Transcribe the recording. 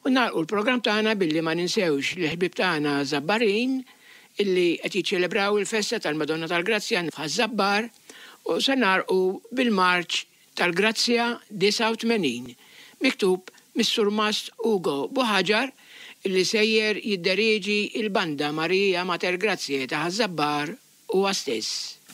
U nagħlqu l-programm tagħna billi ma ninsewx l-ħbib tagħna Żabbarin illi qed jiċċelebraw il-festa tal-Madonna tal-Grazzja f'Ħaż-Żabbar u se nagħlqu bil-Marċ tal-Grazzja 89 miktub mis-Sur Mast Ugo Buħaġar illi sejjer jiddereġi il-banda Marija Mater Grazzja ta' Ħaż-Żabbar huwa stess.